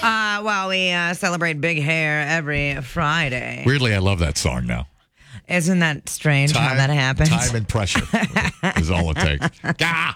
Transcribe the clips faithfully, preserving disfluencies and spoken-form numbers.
Uh, well, we uh, celebrate big hair every Friday. Weirdly, I love that song now. Isn't that strange how that happens? Time and pressure is all it takes. Gah!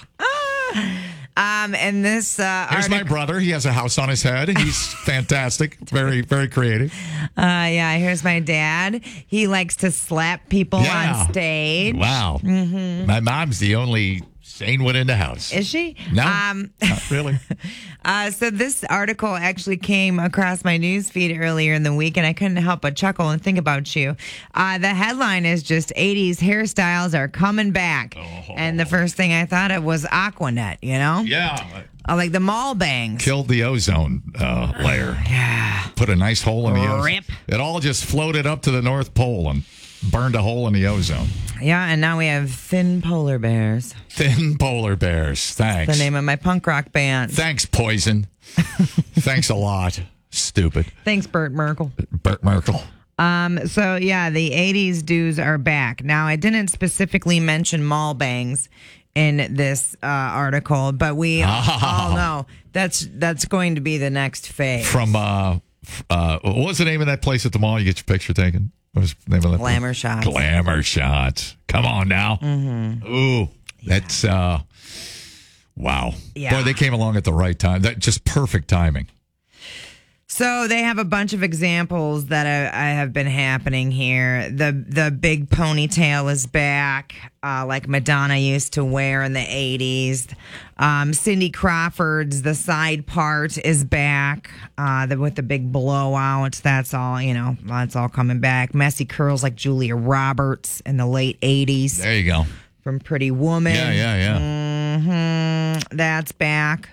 Um, and this uh, Here's article, my brother. He has a house on his head. He's fantastic. Very, very creative. Uh, yeah, here's my dad. He likes to slap people Yeah. on stage. Wow. Mm-hmm. My mom's the only sane one in the house. Is she? No, Um, not really. uh, so this article actually came across my news feed earlier in the week, and I couldn't help but chuckle and think about you. Uh, the headline is just eighties hairstyles are coming back. Oh. And the first thing I thought of was Aquanet, you know? Yeah. Uh, like the mall bangs. Killed the ozone uh, layer. Yeah. Put a nice hole in the ozone. Rip. It all just floated up to the North Pole and burned a hole in the ozone. Yeah, and now we have thin polar bears. Thin polar bears. Thanks. The name of my punk rock band. Thanks, Poison. Thanks a lot. Stupid. Thanks, Burt Merkel. Burt Merkel. Um, so yeah, the eighties dudes are back. Now, I didn't specifically mention mall bangs in this uh, article, but we all know that's that's going to be the next phase. From, uh, uh, what was the name of that place at the mall you get your picture taken? What was the name of that Glamour place? Shots. Glamour Shots. Come on now. Mm-hmm. Ooh, that's, uh, wow. Yeah. Boy, they came along at the right time. That just perfect timing. So they have a bunch of examples that I, I have been happening here. The the big ponytail is back, uh, like Madonna used to wear in the eighties. Um, Cindy Crawford's the side part is back, uh, the, with the big blowout. That's all, you know, that's all coming back. Messy curls like Julia Roberts in the late eighties There you go. from Pretty Woman. Yeah, yeah, yeah. hmm That's back.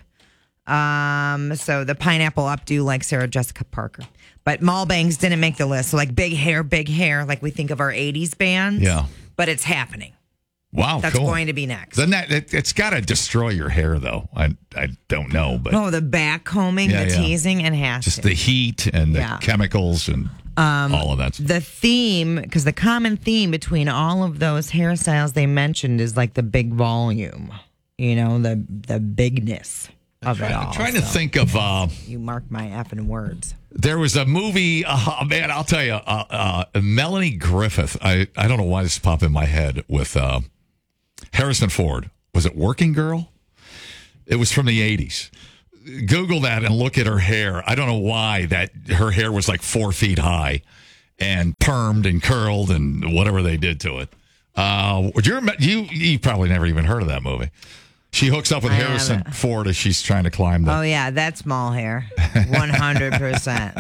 Um, so the pineapple updo like Sarah Jessica Parker. But mall bangs didn't make the list. So like big hair, big hair, like we think of our eighties bands. Yeah. But it's happening. Wow, That's cool. going to be next. Then that it, it's got to destroy your hair, though. I I don't know, but Oh, the back combing, Yeah, the yeah. teasing, and has just to. the heat and the Yeah. chemicals and all of that. The theme, because the common theme between all of those hairstyles they mentioned is like the big volume, you know, the the bigness of it all. I'm trying to So think of. Uh, You mark my effing words. There was a movie, uh, man, I'll tell you, uh, uh, Melanie Griffith. I, I don't know why this popped in my head with uh, Harrison Ford. Was it Working Girl? It was from the eighties. Google that and look at her hair. I don't know why that her hair was like four feet high and permed and curled and whatever they did to it. Uh, would you, remember, you, you probably never even heard of that movie. She hooks up with I Harrison haven't. Ford as she's trying to climb the. Oh, yeah, that's mall hair. one hundred percent.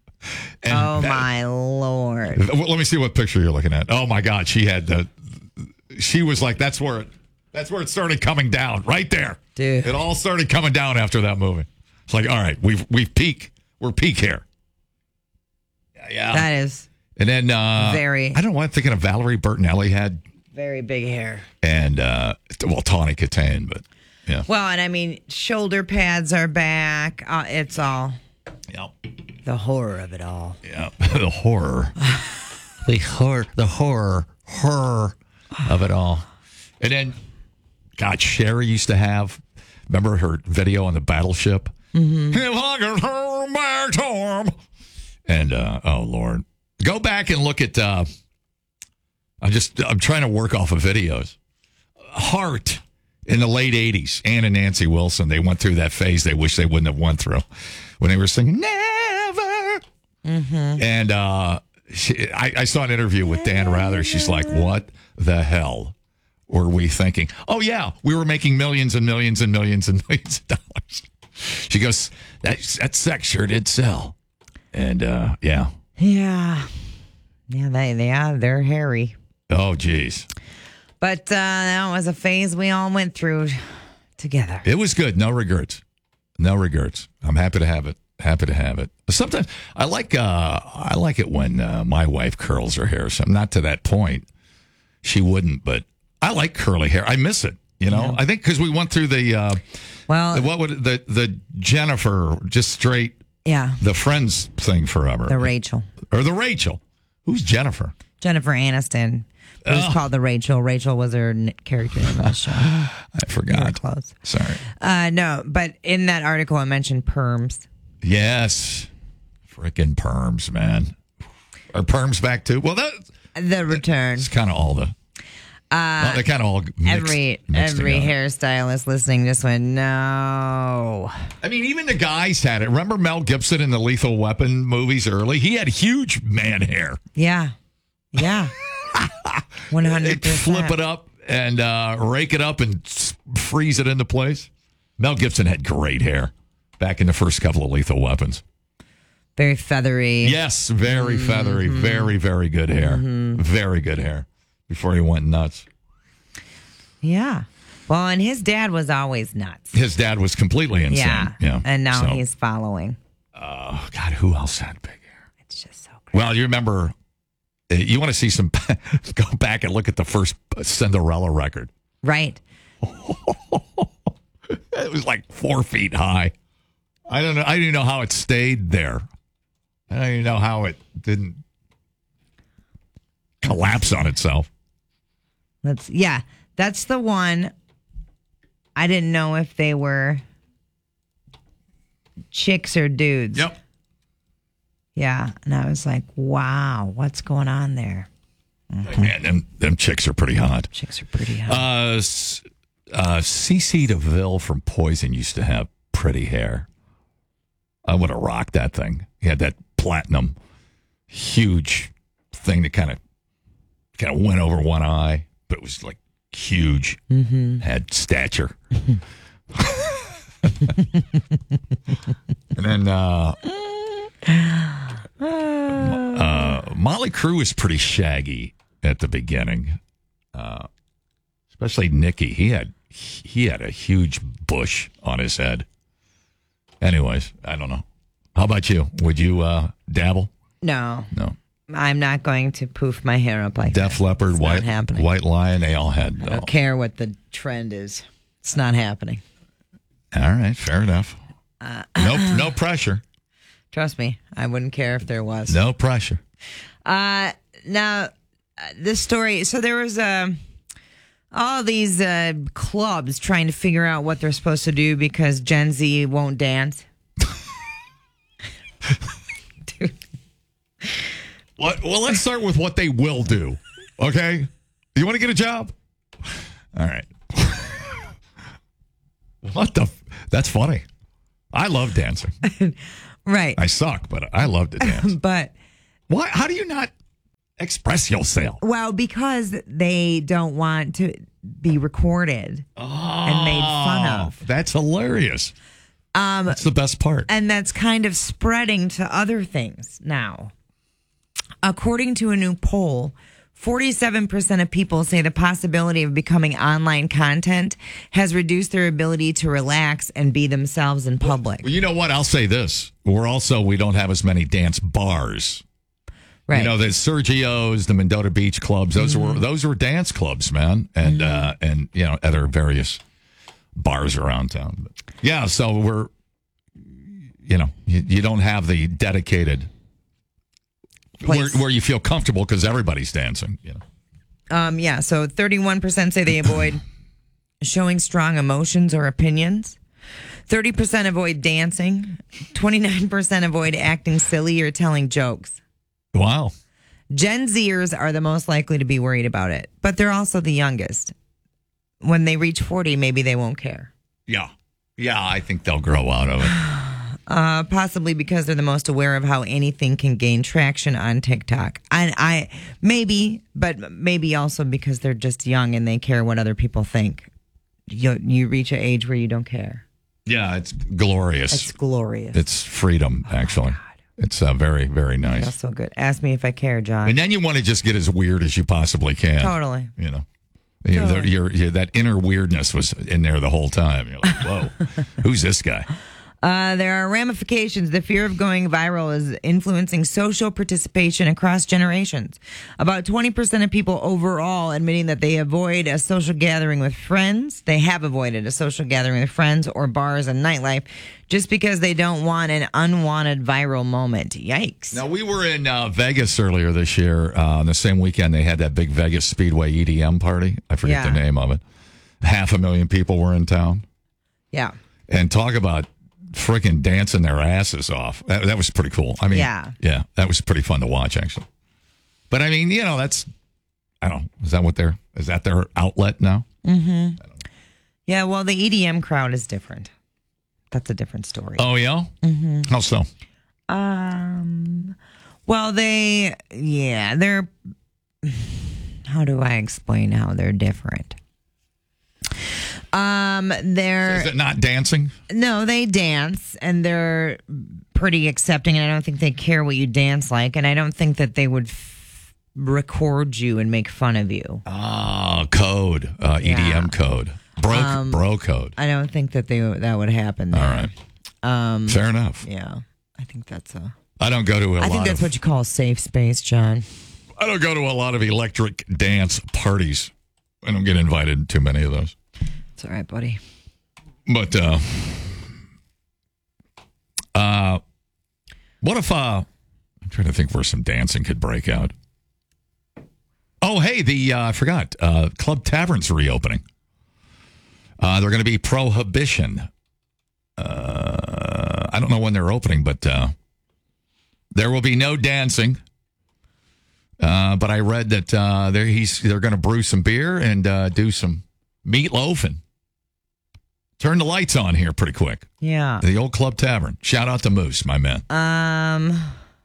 Oh, my Lord. Well, let me see what picture you're looking at. Oh my God, she had the. She was like, that's where it. That's where it started coming down, right there. Dude. It all started coming down after that movie. It's like, all right, we've we've peak. We're peak here. Yeah, yeah. That is And then uh, Very. I don't know why I'm thinking of Valerie Bertinelli had very big hair. and uh, well Tawny Katane, but yeah, Well, and I mean, shoulder pads are back. Uh, it's all yeah, the horror of it all. yeah. The horror, the horror, the horror, horror of it all. And then, God, Sherry used to have. Remember her video on the battleship? Mm-hmm. If I can turn back time. And uh, oh Lord, go back and look at. Uh, I'm just I'm trying to work off of videos. Heart in the late eighties. Ann and Nancy Wilson. They went through that phase they wish they wouldn't have went through when they were singing Never. Mm-hmm. And uh, she, I, I saw an interview with Dan Rather. She's like, "What the hell were we thinking? Oh yeah, we were making millions and millions and millions and millions of dollars." She goes, "That that sex sure did sell." And uh, yeah. Yeah. Yeah, they, they are. They're hairy. Oh, geez. But uh, that was a phase we all went through together. It was good. No regrets. No regrets. I'm happy to have it. Happy to have it. Sometimes I like uh, I like it when uh, my wife curls her hair. So I'm not to that point. She wouldn't, but I like curly hair. I miss it. You know, yeah. I think because we went through the uh, well, the, what would the the Jennifer just straight yeah the Friends thing forever. The Rachel or the Rachel. Who's Jennifer? Jennifer Aniston. It was oh. called the Rachel. Rachel was her n- character name on the show. I forgot. We were close. Sorry. Uh, no, but in that article, I mentioned perms. Yes. Frickin' perms, man. Are perms back too? Well, that's The return. it's kind of all the. Uh, well, they kind of all mixed, Every mixed every together. hairstylist listening just went, no. I mean, even the guys had it. Remember Mel Gibson in the Lethal Weapon movies early? He had huge man hair. Yeah. Yeah. one hundred They'd percent. flip it up and uh, rake it up and s- freeze it into place. Mel Gibson had great hair back in the first couple of Lethal Weapons. Very feathery. Yes, very feathery, very, very good hair. Very good hair before he went nuts. Yeah. Well, and his dad was always nuts. His dad was completely insane. Yeah. Yeah. And now So, he's following. Oh, God, who else had big hair? It's just so great. Well, you remember, uh, you want to see some, go back and look at the first Cinderella record. Right. It was like four feet high. I don't know. I don't even know how it stayed there. I don't even know how it didn't collapse on itself. Let's yeah. That's the one. I didn't know if they were chicks or dudes. Yep. Yeah. And I was like, wow, what's going on there? Man, them, them chicks are pretty hot. Chicks are pretty hot. Uh, S- uh, Cece DeVille from Poison used to have pretty hair. I would have rocked that thing. He had that platinum, huge thing that kind of kind of went over one eye, but it was like huge. Mm-hmm. Had stature. And then uh, uh, Motley Crue was pretty shaggy at the beginning, uh, especially Nicky. He had he had a huge bush on his head. Anyways, I don't know. How about you? Would you uh, dabble? no, No. I'm not going to poof my hair up like Def that. Leppard, It's not White happening. White Lion, they all had. I Oh. don't care what the trend is. It's not happening. All right, fair enough. no, no pressure. Trust me, I wouldn't care if there was. No pressure. Uh, now, uh, this story. So there was uh, all these uh, clubs trying to figure out what they're supposed to do because Gen Z won't dance. Dude. What, well, let's start with what they will do. Okay, you want to get a job? All right. What the? F- That's funny. I love dancing. Right. I suck, but I love to dance. But, Why? How do you not express yourself? well, because they don't want to be recorded and made fun of. That's hilarious. Um, That's the best part. And that's kind of spreading to other things now. According to a new poll, forty-seven percent of people say the possibility of becoming online content has reduced their ability to relax and be themselves in public. Well, you know what? I'll say this. We're also, we don't have as many dance bars. Right. You know, the Sergio's, the Mendota Beach clubs, those Mm-hmm. were those were dance clubs, man. And, uh, and you know, other various bars around town. But yeah, so we're, you know, you, you don't have the dedicated where, Place. where you feel comfortable because everybody's dancing. You know, Um, yeah, so thirty-one percent say they avoid showing strong emotions or opinions. thirty percent avoid dancing. twenty-nine percent avoid acting silly or telling jokes. wow. Gen Zers are the most likely to be worried about it, but they're also the youngest. When they reach forty, maybe they won't care. Yeah, yeah. I think they'll grow out of it. Uh, possibly because they're the most aware of how anything can gain traction on TikTok. And I maybe, but maybe also because they're just young and they care what other people think. You you reach an age where you don't care. Yeah, it's glorious. It's glorious. It's freedom, actually. It's uh, very, very nice. That's so good. Ask me if I care, John. And then you want to just get as weird as you possibly can. Totally. You know, you know, Totally. your, your, that inner weirdness was in there the whole time. You're like, whoa, who's this guy? Uh, there are ramifications. The fear of going viral is influencing social participation across generations. About twenty percent of people overall admitting that they avoid a social gathering with friends. They have avoided a social gathering with friends or bars and nightlife just because they don't want an unwanted viral moment. Yikes. Now, we were in uh, Vegas earlier this year. Uh, on the same weekend, they had that big Vegas Speedway E D M party. I forget Yeah. the name of it. Half a million people were in town. Yeah. And talk about freaking dancing their asses off. That, that was pretty cool. I mean, Yeah. yeah, that was pretty fun to watch, actually. But I mean, you know, that's, I don't know, is that what their, is that their outlet now? Mm-hmm. Yeah, well, the E D M crowd is different. That's a different story. Oh, yeah? Mm-hmm. How so? Um, well, they, yeah, they're, how do I explain how they're different? Um, they're Is it not dancing? no, they dance and they're pretty accepting, and I don't think they care what you dance like, and I don't think that they would f- record you and make fun of you. Oh, code, uh, E D M Yeah. code, bro, Um, bro code. I don't think that they that would happen there. All right, Um, fair enough. yeah, I think that's a. I don't go to a I lot think that's of. what you call a safe space, John. I don't go to a lot of electric dance parties. I don't get invited to many of those. It's all right, buddy. But uh, uh, what if uh, I'm trying to think where some dancing could break out. Oh, hey, the uh, I forgot. Uh, Club Tavern's reopening. Uh, they're going to be Prohibition. Uh, I don't know when they're opening, but uh, there will be no dancing. Uh, but I read that uh, they're he's they're going to brew some beer and uh, do some meatloaf and turn the lights on here pretty quick. Yeah. The old Club Tavern. Shout out to Moose, my man. Um,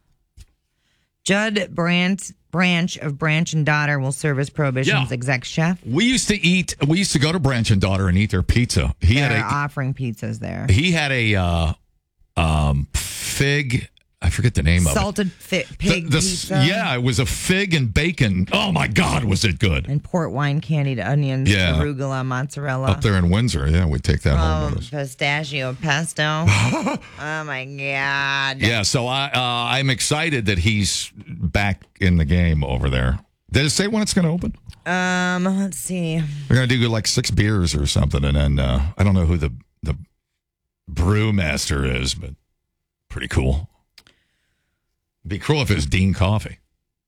Judd Brandt, Branch of Branch and Daughter will serve as Prohibition's Yeah. exec chef. We used to eat. We used to go to Branch and Daughter and eat their pizza. He They're had a offering pizzas there. he had a uh, um, fig. I forget the name of Salted fi- it. pig The- the- pizza. Yeah, it was a fig and bacon. Oh my God, was it good? And port wine, candied onions, Yeah. arugula, mozzarella. Up there in Windsor, yeah, we take that home Um, with us. pistachio pesto. Oh my God. Yeah, so I uh, I'm excited that he's back in the game over there. Did it say when it's going to open? Um, let's see. They're going to do like six beers or something, and then uh, I don't know who the the brewmaster is, but pretty cool. It'd be cool if it was Dean Coffee.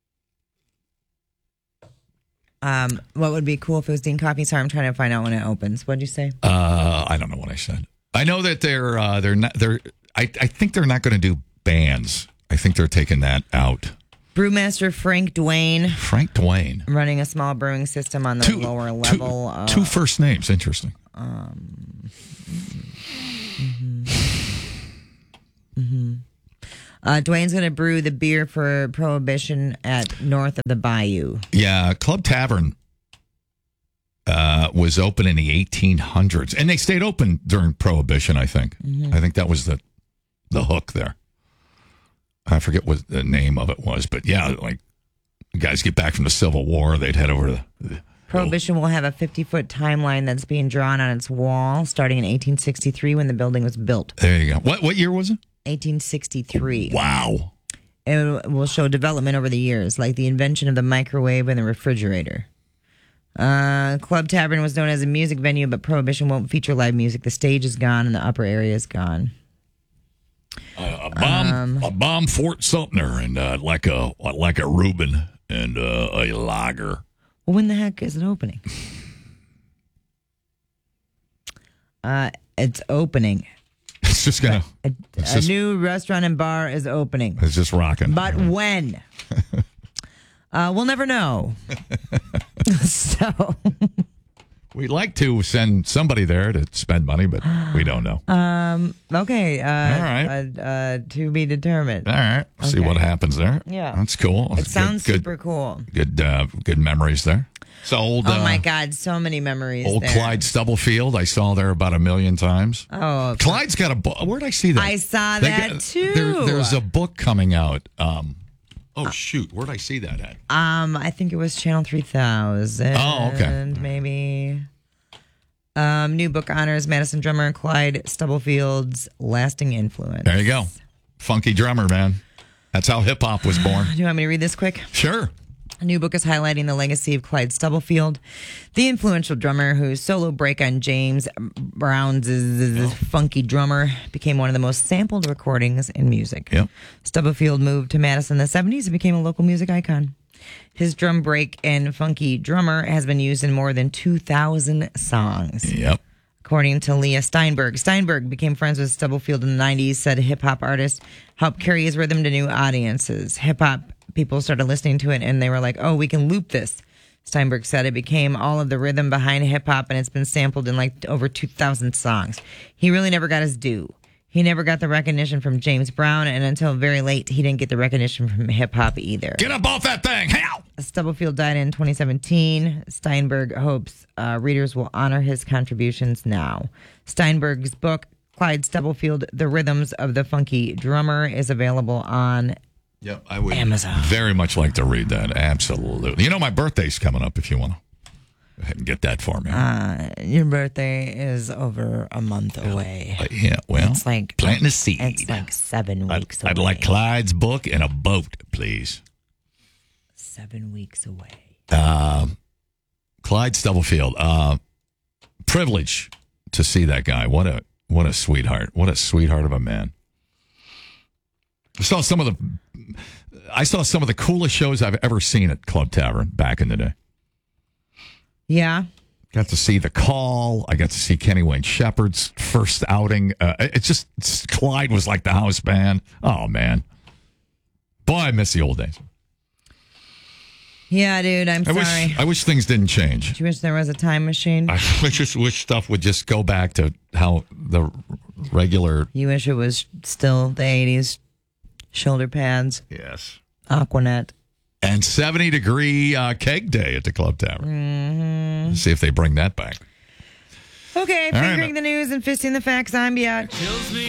Um, what would be cool if it was Dean Coffee? Sorry, I'm trying to find out when it opens. What'd you say? Uh, I don't know what I said. I know that they're uh, they're not they're. I I think they're not going to do bands. I think they're taking that out. Brewmaster Frank Dwayne Frank Dwayne. running a small brewing system on the Two, lower two- level. uh, two first names. Interesting. Um, mm-hmm. Mm-hmm. Uh, Dwayne's going to brew the beer for Prohibition at north of the Bayou. Yeah, Club Tavern uh, was open in the eighteen hundreds, and they stayed open during Prohibition. I think. Mm-hmm. I think that was the the hook there. I forget what the name of it was, but yeah, like guys get back from the Civil War, they'd head over to the, Prohibition will have a fifty-foot timeline that's being drawn on its wall, starting in eighteen sixty-three when the building was built. There you go. What what year was it? eighteen sixty-three. Wow. It will show development over the years, like the invention of the microwave and the refrigerator. Uh, Club Tavern was known as a music venue, but Prohibition won't feature live music. The stage is gone and the upper area is gone. Uh, a bomb, Um, a bomb Fort Sumter, and uh, like a like a Reuben and uh, a lager. Well, when the heck is it opening? Uh, it's opening. It's just gonna. A, It's a just- new restaurant and bar is opening. It's just rocking. But when? uh, we'll never know. So, We'd like to send somebody there to spend money, but we don't know. um, okay. Uh, All right. Uh, uh, to be determined. All right, see Okay. what happens there. Yeah. That's cool. It sounds good, super cool. Good, good, uh, good memories there. So old, Oh uh, my God, so many memories. old there. Clyde Stubblefield. I saw there about a million times. Oh, Clyde's got a book. Where'd I see that? I saw They that got- too. There, there's a book coming out. Um, oh shoot, where'd I see that at? Um, I think it was Channel three thousand. Oh, okay. Maybe. Um, new book honors Madison drummer Clyde Stubblefield's lasting influence. There you go, funky drummer, man. That's how hip hop was born. Do you want me to read this quick? Sure. A new book is highlighting the legacy of Clyde Stubblefield, the influential drummer whose solo break on James Brown's Funky Drummer became one of the most sampled recordings in music. Yep. Stubblefield moved to Madison in the seventies and became a local music icon. His drum break and Funky Drummer has been used in more than two thousand songs. Yep. according to Leah Steinberg. Steinberg became friends with Stubblefield in the nineties, said hip-hop artist helped carry his rhythm to new audiences. Hip-hop people started listening to it, and they were like, oh, we can loop this. Steinberg said it became all of the rhythm behind hip-hop, and it's been sampled in like over two thousand songs. He really never got his due. He never got the recognition from James Brown, and until very late, he didn't get the recognition from hip-hop either. Get up off that thing! How? Stubblefield died in twenty seventeen. Steinberg hopes uh, readers will honor his contributions now. Steinberg's book, Clyde Stubblefield, The Rhythms of the Funky Drummer, is available on Yep, I would Amazon. very much like to read that. Absolutely. You know, my birthday's coming up if you want to go ahead and get that for me. Uh, your birthday is over a month away. Uh, yeah, well, It's like planting a seed. It's like seven I'd, weeks away. I'd like Clyde's book and a boat, please. Seven weeks away. Uh, Clyde Stubblefield. Uh, privilege to see that guy. What a what a sweetheart. What a sweetheart of a man. I saw some of the I saw some of the coolest shows I've ever seen at Club Tavern back in the day. Yeah. Got to see The Call. I got to see Kenny Wayne Shepherd's first outing. Uh, it's just it's, Clyde was like the house band. Oh man, boy, I miss the old days. Yeah, dude, I'm I sorry. wish I wish things didn't change. Do you wish there was a time machine? I just wish stuff would just go back to how the regular. You wish it was still the eighties. Shoulder pads. Yes. Aquanet. And seventy degree uh, keg day at the Club Tavern. Mm-hmm. Let's see if they bring that back. Okay, All fingering right. the news and fisting the facts. I'm Biatch.